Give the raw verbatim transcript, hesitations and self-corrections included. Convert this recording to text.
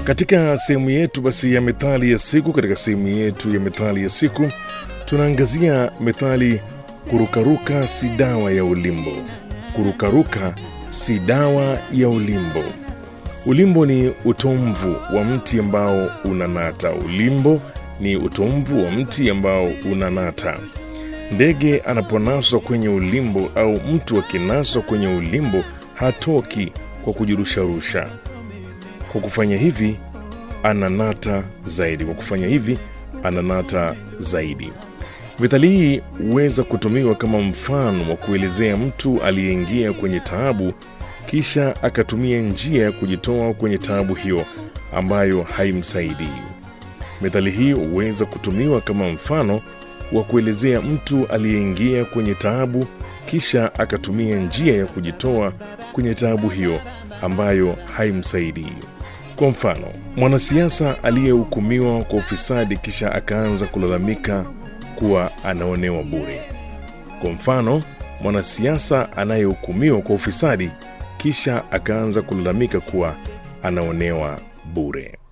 Katika sehemu yetu basi ya methali ya siku, katika sehemu yetu ya methali ya siku tunaangazia methali kurukaruka si dawa ya ulimbo. Kurukaruka si dawa ya ulimbo. Ulimbo ni utomvu wa mti ambao unanata. Ulimbo ni utomvu wa mti ambao unanata. Ndege anaponaswa kwenye ulimbo au mtu akinaswa kwenye ulimbo hatoki kwa kujirusharusha. Kwa kufanya hivi ananata zaidi. Kwa kufanya hivi ananata zaidi. Methali hii huweza kutumiwa kama mfano wa kuelezea mtu aliyeingia kwenye taabu kisha akatumia njia ya kujitoa kwenye taabu hiyo ambayo haimsaidii. Methali hii huweza kutumiwa kama mfano wa kuelezea mtu aliyeingia kwenye taabu kisha akatumia njia ya kujitoa kwenye taabu hiyo ambayo haimsaidii. Kwa mfano, mwanasiasa aliyehukumiwa kwa ufisadi kisha akaanza kulalamika kuwa anaonewa bure. Kwa mfano, mwanasiasa anayehukumiwa kwa ufisadi kisha akaanza kulalamika kuwa anaonewa bure.